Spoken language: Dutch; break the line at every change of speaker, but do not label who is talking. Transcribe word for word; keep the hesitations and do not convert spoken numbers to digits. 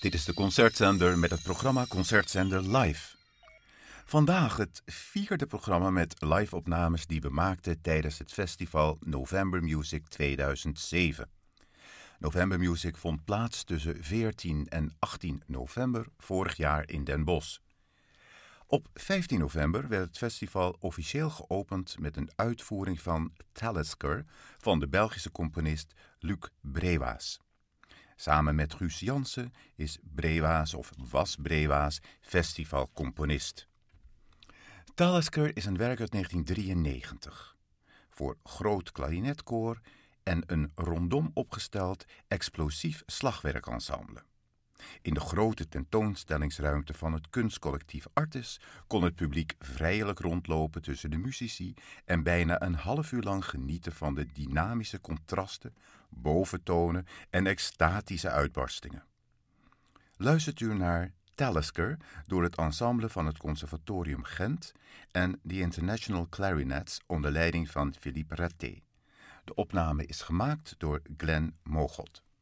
Dit is de Concertzender met het programma Concertzender Live. Vandaag het vierde programma met live-opnames die we maakten tijdens het festival November Music tweeduizend zeven. November Music vond plaats tussen veertien en achttien november vorig jaar in Den Bosch. Op vijftien november werd het festival officieel geopend met een uitvoering van Talisker van de Belgische componist Luc Brewaas. Samen met Guus Jansen is Brewaas of was Brewaas festivalcomponist. Talisker is een werk uit negentien drieënnegentig. Voor groot klarinetkoor en een rondom opgesteld explosief slagwerkensemble. In de grote tentoonstellingsruimte van het kunstcollectief Artis kon het publiek vrijelijk rondlopen tussen de muzici en bijna een half uur lang genieten van de dynamische contrasten, boventonen en extatische uitbarstingen. Luistert u naar Talisker door het ensemble van het Conservatorium Gent en The International Clarinets onder leiding van Philippe Raté. De opname is gemaakt door Glenn Mogot.